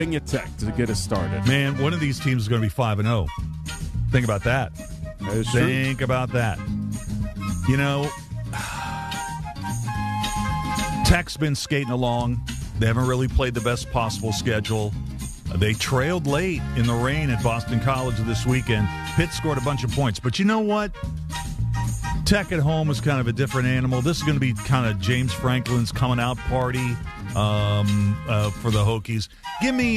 Virginia Tech to get us started. Man, one of these teams is going to be 5-0. Think about that. That is true. Think about that. You know, Tech's been skating along. They haven't really played the best possible schedule. They trailed late in the rain at Boston College this weekend. Pitt scored a bunch of points. But you know what? Tech at home is kind of a different animal. This is going to be kind of James Franklin's coming out party for the Hokies. Give me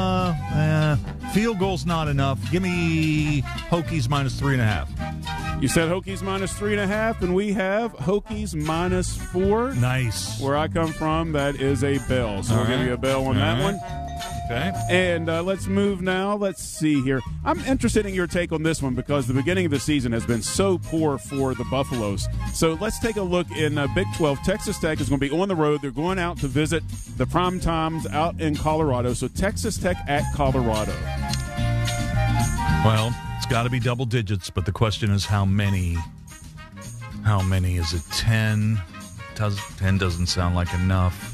field goals not enough. Give me Hokies minus 3.5. You said Hokies minus 3.5, and we have Hokies minus 4. Nice. Where I come from, that is a bell. So we'll give you a bell on that one. Okay. And let's move now. Let's see here. I'm interested in your take on this one because the beginning of the season has been so poor for the Buffaloes. So let's take a look in Big 12. Texas Tech is going to be on the road. They're going out to visit the Prime Times out in Colorado. So Texas Tech at Colorado. Well, it's got to be double digits, but the question is how many? How many? Is it 10? 10 doesn't sound like enough.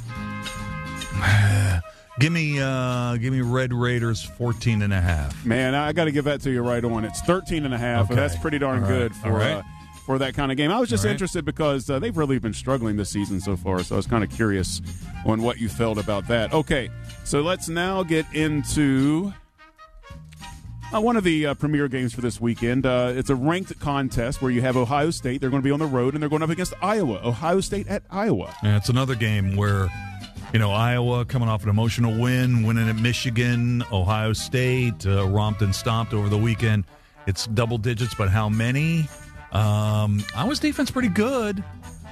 Give me Red Raiders 14.5. Man, I got to give that to you right on. It's 13.5. Okay. That's pretty darn good for that kind of game. I was just interested because they've really been struggling this season so far, so I was kind of curious on what you felt about that. Okay, so let's now get into one of the premier games for this weekend. It's a ranked contest where you have Ohio State. They're going to be on the road, and they're going up against Iowa. Ohio State at Iowa. Yeah, it's another game where, you know, Iowa coming off an emotional win, winning at Michigan. Ohio State romped and stomped over the weekend. It's double digits, but how many? Iowa's defense pretty good.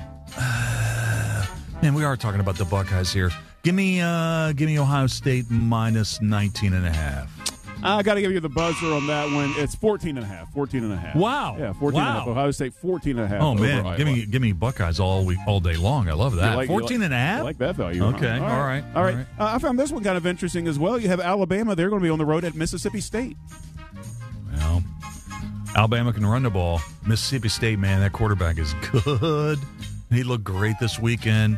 Man, we are talking about the Buckeyes here. Give me Ohio State minus 19.5. I got to give you the buzzer on that one. It's 14.5. 14.5. Wow. Yeah, 14.5. Ohio State 14.5. Oh man, give me Buckeyes all day long. I love that. 14.5. I like that value. Okay. Huh? All right. I found this one kind of interesting as well. You have Alabama. They're going to be on the road at Mississippi State. Well, Alabama can run the ball. Mississippi State, man, that quarterback is good. He looked great this weekend.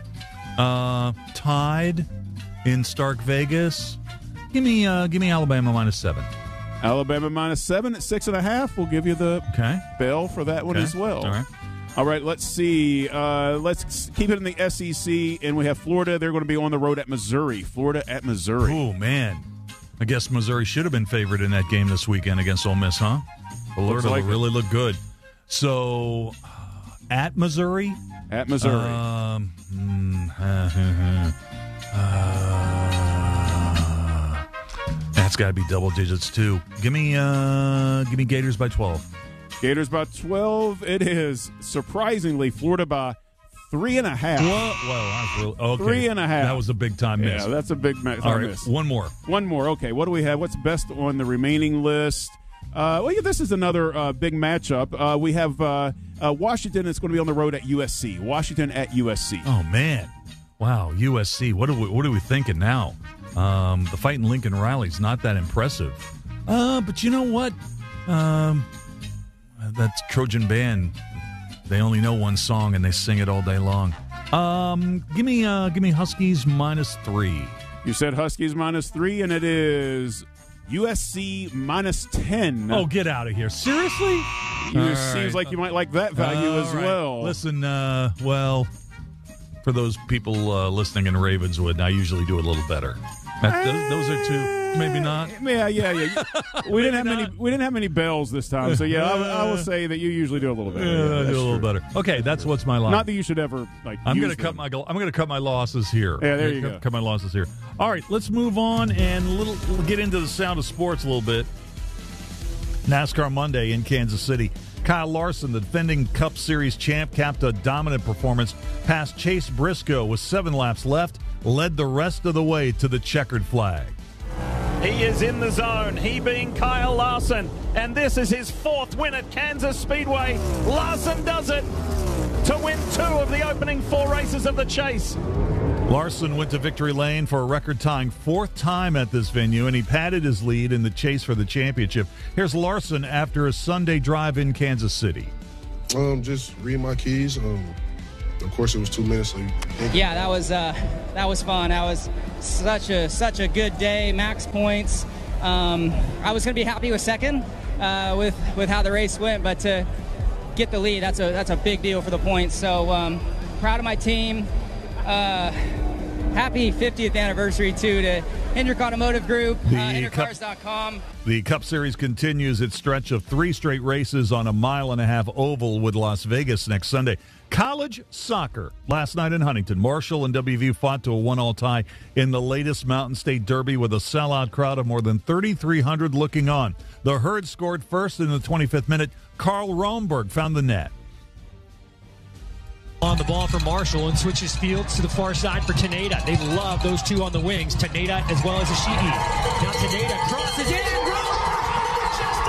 Tied in Stark Vegas. Give me Alabama minus 7. Alabama minus 7 at 6.5. We'll give you the bell for that one as well. All right, let's see. Let's keep it in the SEC, and we have Florida. They're going to be on the road at Missouri. Florida at Missouri. Oh, man. I guess Missouri should have been favored in that game this weekend against Ole Miss, huh? Florida really looked good. So, at Missouri? At Missouri. That's got to be double digits too. Give me Gators by 12. Gators by 12. It is surprisingly Florida by 3.5. Well, okay. 3.5. That was a big time miss. Yeah, that's a big miss. All right, one more. Okay, what do we have? What's best on the remaining list? This is another big matchup. We have Washington. It's going to be on the road at USC. Washington at USC. Oh man, wow, USC. What are we thinking now? The fight in Lincoln Riley's not that impressive. But you know what? That's Trojan Band. They only know one song and they sing it all day long. Give me Huskies minus 3. You said Huskies minus 3, and it is USC minus 10. Oh, get out of here. Seriously? Seems like you might like that value as well. Listen, for those people listening in Ravenswood, I usually do a little better. Those are two, maybe not. Yeah. We didn't have many bells this time, so I will say that you usually do a little better. Yeah, I do a little better. Okay, that's what's my line. Not that you should ever I'm going to cut my losses here. Yeah, there you go. Cut my losses here. All right, let's move on and we'll get into the sound of sports a little bit. NASCAR Monday in Kansas City. Kyle Larson, the defending Cup Series champ, capped a dominant performance past Chase Briscoe with 7 laps left, led the rest of the way to the checkered flag. He is in the zone, he being Kyle Larson, and this is his 4th win at Kansas Speedway. Larson does it to win 2 of the opening 4 races of the chase. Larson went to victory lane for a record-tying 4th time at this venue, and he padded his lead in the chase for the championship. Here's Larson after a Sunday drive in Kansas City. Just read my keys. of course, it was 2 minutes. So yeah, that was fun. That was such a good day. Max points. I was going to be happy with second with how the race went, but to get the lead, that's a big deal for the points. So proud of my team. Happy 50th anniversary to Hendrick Automotive Group, HendrickCars.com. The Cup Series continues its stretch of 3 straight races on a 1.5-mile oval with Las Vegas next Sunday. College soccer. Last night in Huntington, Marshall and WVU fought to a 1-1 tie in the latest Mountain State Derby with a sellout crowd of more than 3,300 looking on. The Herd scored first in the 25th minute. Carl Romberg found the net. On the ball for Marshall and switches fields to the far side for Taneda. They love those two on the wings, Taneda as well as Ashiki. Now Taneda crosses in and runs! Just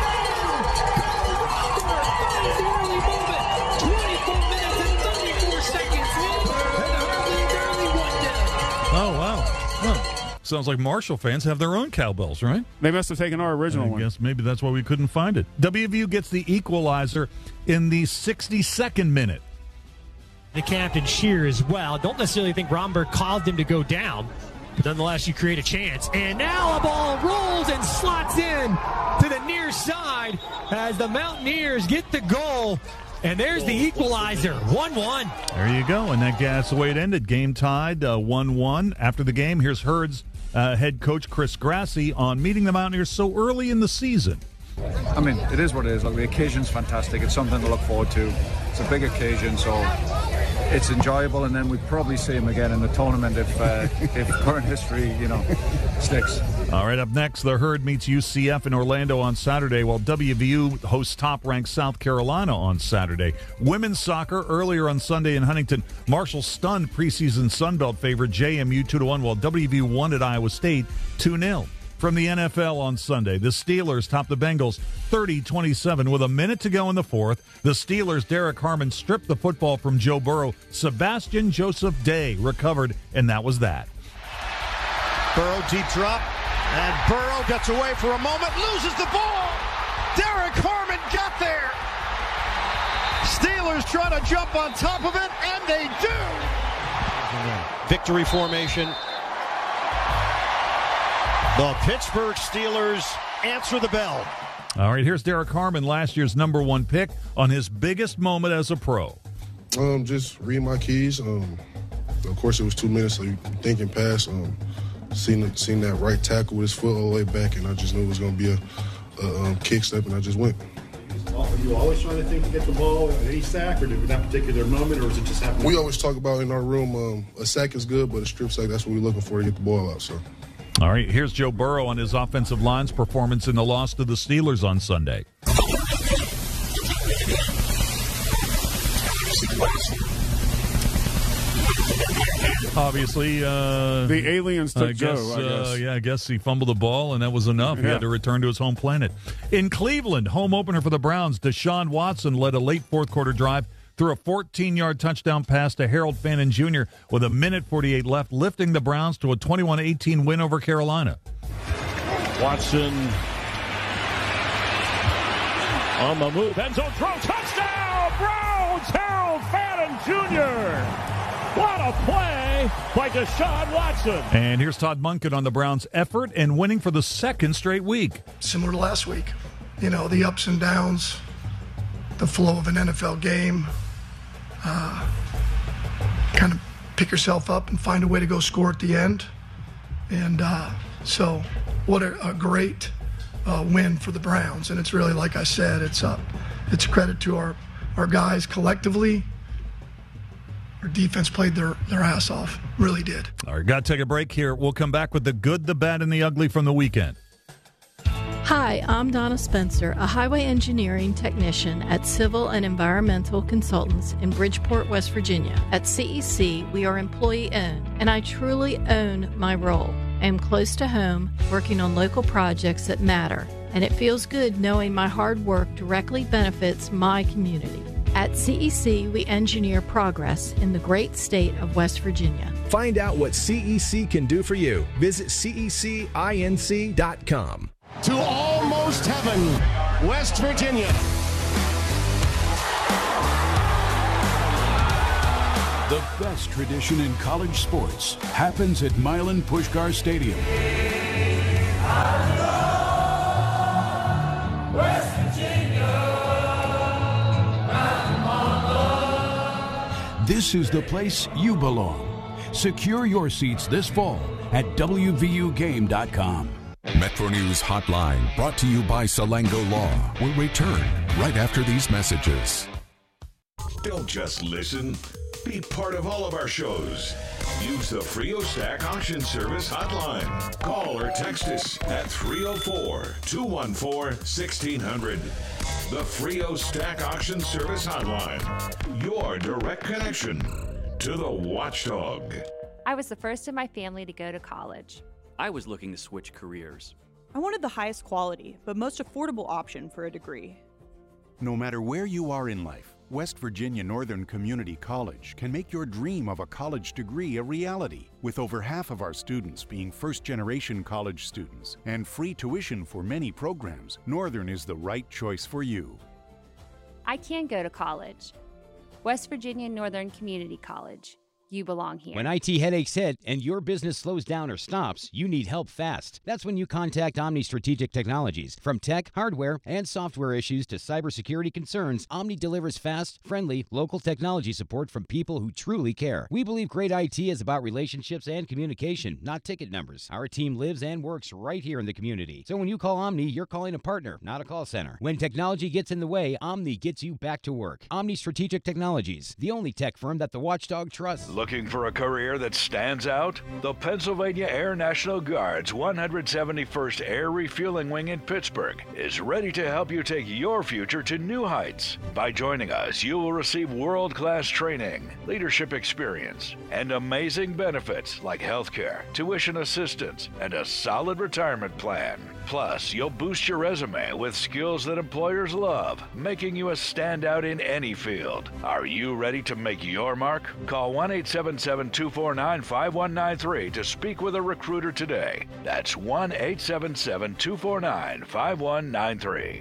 in! Early movement! 24 minutes and 34 seconds. Barely won down. Oh, wow. Well, sounds like Marshall fans have their own cowbells, right? They must have taken our original one. I guess maybe that's why we couldn't find it. WVU gets the equalizer in the 62nd minute. The captain Shear as well. Don't necessarily think Romberg caused him to go down, but nonetheless you create a chance. And now a ball rolls and slots in to the near side as the Mountaineers get the goal. And there's the equalizer, 1-1. There you go, and that's the way it ended. Game tied, 1-1. After the game, here's Herd's head coach Chris Grassi on meeting the Mountaineers so early in the season. I mean, it is what it is. Look, the occasion's fantastic. It's something to look forward to. It's a big occasion, so it's enjoyable, and then we'd probably see him again in the tournament if current history, sticks. All right, up next, the Herd meets UCF in Orlando on Saturday, while WVU hosts top-ranked South Carolina on Saturday. Women's soccer earlier on Sunday in Huntington. Marshall stunned preseason Sunbelt favorite JMU 2-1, while WVU won at Iowa State 2-0. From the NFL on Sunday, the Steelers topped the Bengals 30-27 with a minute to go in the fourth. The Steelers' Derek Harmon stripped the football from Joe Burrow. Sebastian Joseph Day recovered, and that was that. Burrow deep drop, and Burrow gets away for a moment, loses the ball. Derek Harmon got there. Steelers trying to jump on top of it, and they do. Victory formation. The Pittsburgh Steelers answer the bell. All right, here's Derek Harmon, last year's number 1 pick, on his biggest moment as a pro. Just reading my keys. Of course, it was 2 minutes, so you thinking past. Seen that right tackle with his foot all the way back, and I just knew it was going to be a kick step, and I just went. Are you always trying to think to get the ball at any sack, or did that particular moment, or is it just happening? We always talk about in our room, a sack is good, but a strip sack, that's what we're looking for to get the ball out, so. All right, here's Joe Burrow on his offensive line's performance in the loss to the Steelers on Sunday. Obviously, the aliens took Joe, I guess. I guess he fumbled the ball, and that was enough. He had to return to his home planet. In Cleveland, home opener for the Browns, Deshaun Watson led a late fourth-quarter drive threw a 14-yard touchdown pass to Harold Fannin Jr. with 1:48 left, lifting the Browns to a 21-18 win over Carolina. Watson on the move. End zone throw. Touchdown, Browns! Harold Fannin Jr. What a play by Deshaun Watson. And here's Todd Monken on the Browns' effort and winning for the second straight week. Similar to last week. The ups and downs, the flow of an NFL game. Kind of pick yourself up and find a way to go score at the end. And so what a great win for the Browns. And it's really, like I said, it's a credit to our guys collectively. Our defense played their ass off. Really did. All right, got to take a break here. We'll come back with the good, the bad, and the ugly from the weekend. Hi, I'm Donna Spencer, a highway engineering technician at Civil and Environmental Consultants in Bridgeport, West Virginia. At CEC, we are employee-owned, and I truly own my role. I am close to home, working on local projects that matter, and it feels good knowing my hard work directly benefits my community. At CEC, we engineer progress in the great state of West Virginia. Find out what CEC can do for you. Visit cecinc.com. To almost heaven, West Virginia. The best tradition in college sports happens at Milan Puskar Stadium. West Virginia, This is the place you belong. Secure your seats this fall at WVUGame.com. Metro News Hotline, brought to you by Salango Law, will return right after these messages. Don't just listen. Be part of all of our shows. Use the Frio Stack Auction Service hotline. Call or text us at 304-214-1600. The Frio Stack Auction Service hotline. Your direct connection to the watchdog. I was the first in my family to go to college. I was looking to switch careers. I wanted the highest quality, but most affordable option for a degree. No matter where you are in life, West Virginia Northern Community College can make your dream of a college degree a reality. With over half of our students being first-generation college students and free tuition for many programs, Northern is the right choice for you. I can go to college. West Virginia Northern Community College. You belong here. When IT headaches hit and your business slows down or stops, you need help fast. That's when you contact Omni Strategic Technologies. From tech, hardware, and software issues to cybersecurity concerns, Omni delivers fast, friendly, local technology support from people who truly care. We believe great IT is about relationships and communication, not ticket numbers. Our team lives and works right here in the community. So when you call Omni, you're calling a partner, not a call center. When technology gets in the way, Omni gets you back to work. Omni Strategic Technologies, the only tech firm that the watchdog trusts. Looking for a career that stands out? The Pennsylvania Air National Guard's 171st Air Refueling Wing in Pittsburgh is ready to help you take your future to new heights. By joining us, you will receive world-class training, leadership experience, and amazing benefits like healthcare, tuition assistance, and a solid retirement plan. Plus, you'll boost your resume with skills that employers love, making you a standout in any field. Are you ready to make your mark? Call 1-877-249-5193 to speak with a recruiter today. That's 1-877-249-5193.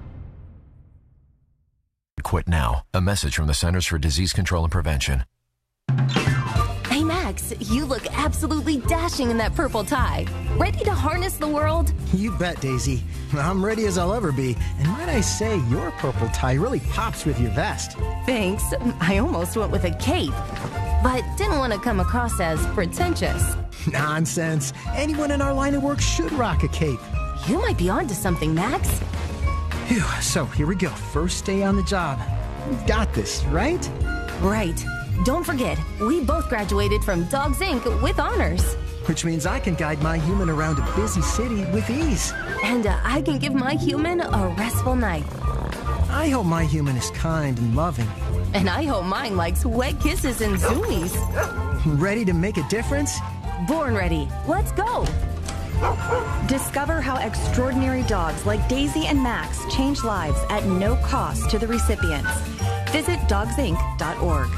Quit now. A message from the Centers for Disease Control and Prevention. Hey Max, you look absolutely dashing in that purple tie. Ready to harness the world? You bet, Daisy. I'm ready as I'll ever be. And might I say, your purple tie really pops with your vest. Thanks. I almost went with a cape, but didn't want to come across as pretentious. Nonsense. Anyone in our line of work should rock a cape. You might be onto something, Max. Phew, so here we go. First day on the job. We've got this, right? Right. Don't forget, we both graduated from Dogs Inc. with honors. Which means I can guide my human around a busy city with ease. And I can give my human a restful night. I hope my human is kind and loving. And I hope mine likes wet kisses and zoomies. Ready to make a difference? Born ready. Let's go. Discover how extraordinary dogs like Daisy and Max change lives at no cost to the recipients. Visit dogsinc.org.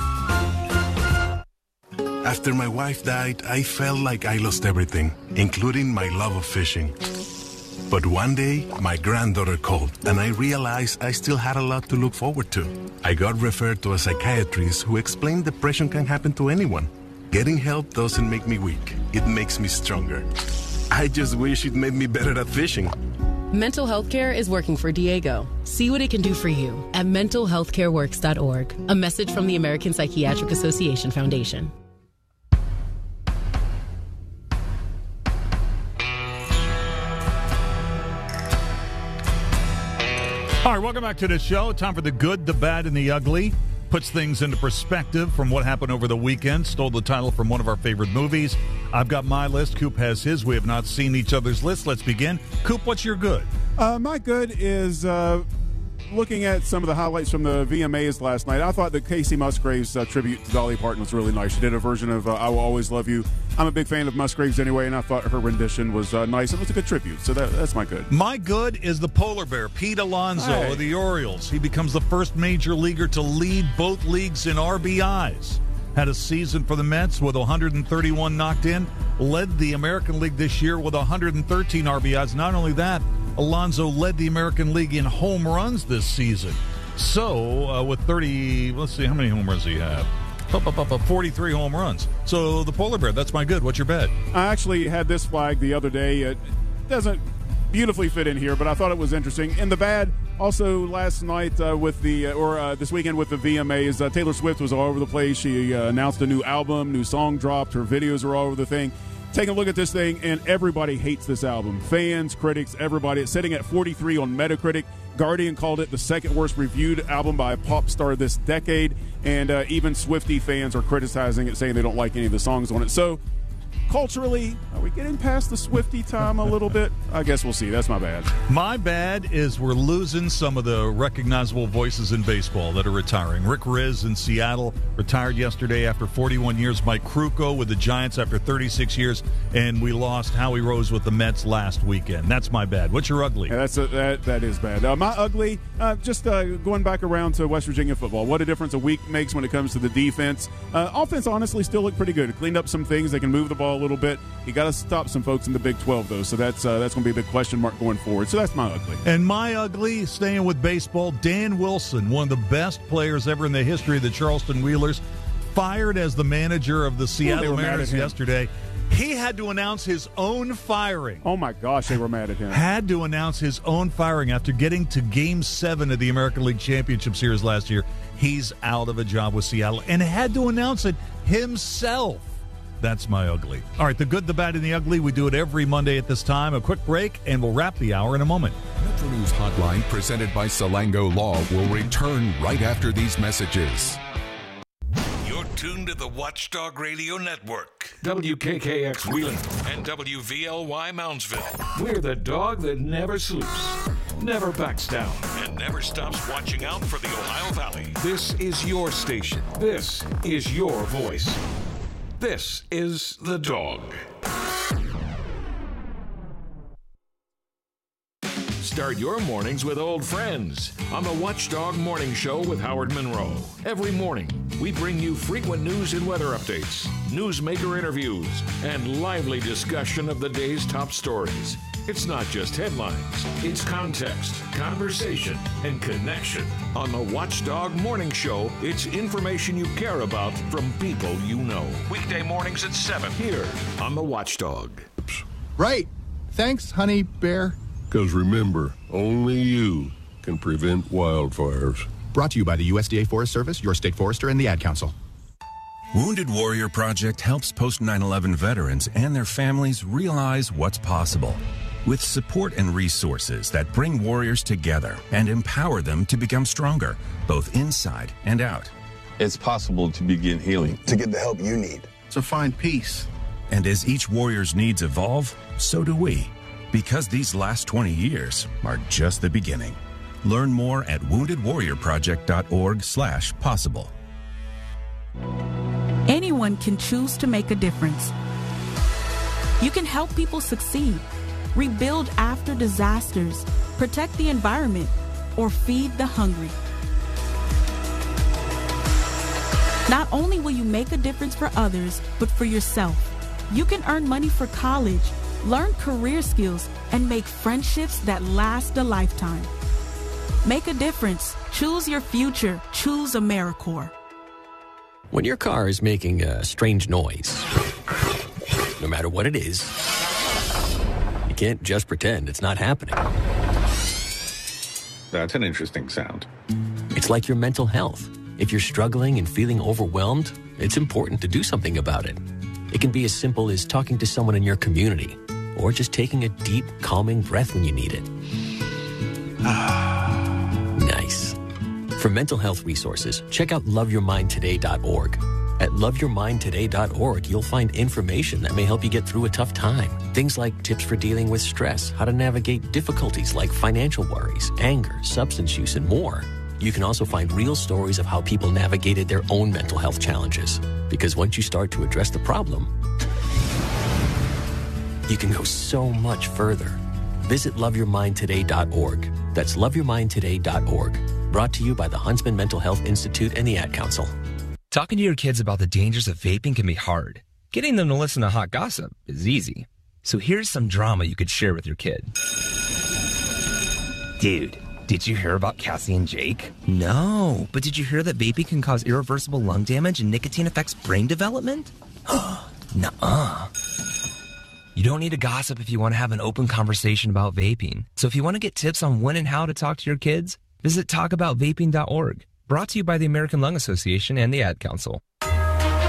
After my wife died, I felt like I lost everything, including my love of fishing. But one day, my granddaughter called, and I realized I still had a lot to look forward to. I got referred to a psychiatrist who explained depression can happen to anyone. Getting help doesn't make me weak. It makes me stronger. I just wish it made me better at fishing. Mental health care is working for Diego. See what it can do for you at mentalhealthcareworks.org. A message from the American Psychiatric Association Foundation. All right, welcome back to the show. Time for the good, the bad, and the ugly. Puts things into perspective from what happened over the weekend. Stole the title from one of our favorite movies. I've got my list. Coop has his. We have not seen each other's list. Let's begin. Coop, what's your good? My good is looking at some of the highlights from the VMAs last night. I thought that Casey Musgraves' tribute to Dolly Parton was really nice. She did a version of I Will Always Love You. I'm a big fan of Musgraves anyway, and I thought her rendition was nice. It was a good tribute, so that's my good. My good is the polar bear, Pete Alonso of the Orioles. He becomes the first major leaguer to lead both leagues in RBIs. Had a season for the Mets with 131 knocked in. Led the American League this year with 113 RBIs. Not only that, Alonso led the American League in home runs this season. So, with 30, let's see, how many home runs do you have? 43 home runs. So the polar bear, that's my good. What's your bet? I actually had this flag the other day. It doesn't beautifully fit in here, but I thought it was interesting. In the bad, also last night this weekend with the VMAs, Taylor Swift was all over the place. She announced a new album, new song dropped. Her videos are all over the thing. Taking a look at this thing, and everybody hates this album. Fans, critics, everybody. It's sitting at 43 on Metacritic. Guardian called it the second worst reviewed album by a pop star this decade, and even Swiftie fans are criticizing it, saying they don't like any of the songs on it. So, culturally, are we getting past the Swiftie time a little bit? I guess we'll see. That's my bad. My bad is we're losing some of the recognizable voices in baseball that are retiring. Rick Riz in Seattle retired yesterday after 41 years. Mike Krukow with the Giants after 36 years. And we lost Howie Rose with the Mets last weekend. That's my bad. What's your ugly? Yeah, that is bad. My ugly, just going back around to West Virginia football. What a difference a week makes when it comes to the defense. Offense, honestly, still look pretty good. It cleaned up some things. They can move the ball a little bit. You got to stop some folks in the Big 12, though, so that's going to be a big question mark going forward. So that's my ugly. And my ugly, staying with baseball, Dan Wilson, one of the best players ever in the history of the Charleston Wheelers, fired as the manager of the Seattle Mariners yesterday. He had to announce his own firing. Oh, my gosh, they were mad at him. Had to announce his own firing after getting to Game 7 of the American League Championship Series last year. He's out of a job with Seattle and had to announce it himself. That's my ugly. All right, the good, the bad, and the ugly. We do it every Monday at this time. A quick break, and we'll wrap the hour in a moment. Metro News Hotline, presented by Salango Law, will return right after these messages. You're tuned to the Watchdog Radio Network. WKKX Wheeling and WVLY Moundsville. We're the dog that never sleeps, never backs down, and never stops watching out for the Ohio Valley. This is your station. This is your voice. This is The Dog. Start your mornings with old friends on the Watchdog Morning Show with Howard Monroe. Every morning, we bring you frequent news and weather updates, newsmaker interviews, and lively discussion of the day's top stories. It's not just headlines, it's context, conversation, and connection. On the Watchdog Morning Show, it's information you care about from people you know. Weekday mornings at 7 here on the Watchdog. Right. Thanks, honey bear. Because remember, only you can prevent wildfires. Brought to you by the USDA Forest Service, your state forester, and the Ad Council. Wounded Warrior Project helps post-9/11 veterans and their families realize what's possible. With support and resources that bring warriors together and empower them to become stronger, both inside and out. It's possible to begin healing. To get the help you need. To find peace. And as each warrior's needs evolve, so do we. Because these last 20 years are just the beginning. Learn more at woundedwarriorproject.org/possible. Anyone can choose to make a difference. You can help people succeed, rebuild after disasters, protect the environment, or feed the hungry. Not only will you make a difference for others, but for yourself. You can earn money for college, learn career skills, and make friendships that last a lifetime. Make a difference. Choose your future. Choose AmeriCorps. When your car is making a strange noise, no matter what it is, you can't just pretend it's not happening. That's an interesting sound. It's like your mental health. If you're struggling and feeling overwhelmed, it's important to do something about it. It can be as simple as talking to someone in your community, or just taking a deep, calming breath when you need it. Nice. For mental health resources, check out loveyourmindtoday.org. At loveyourmindtoday.org, you'll find information that may help you get through a tough time. Things like tips for dealing with stress, how to navigate difficulties like financial worries, anger, substance use, and more. You can also find real stories of how people navigated their own mental health challenges. Because once you start to address the problem, you can go so much further. Visit loveyourmindtoday.org. That's loveyourmindtoday.org. Brought to you by the Huntsman Mental Health Institute and the Ad Council. Talking to your kids about the dangers of vaping can be hard. Getting them to listen to hot gossip is easy. So here's some drama you could share with your kid. Dude, Did you hear about Cassie and Jake? No, but did you hear that vaping can cause irreversible lung damage and nicotine affects brain development? Nuh-uh. You don't need to gossip if you want to have an open conversation about vaping. So if you want to get tips on when and how to talk to your kids, visit talkaboutvaping.org. Brought to you by the American Lung Association and the Ad Council.